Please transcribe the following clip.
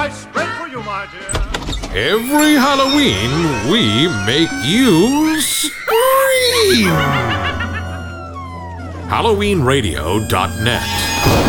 Straight for you, my dear. Every Halloween, we make you scream! HalloweenRadio.net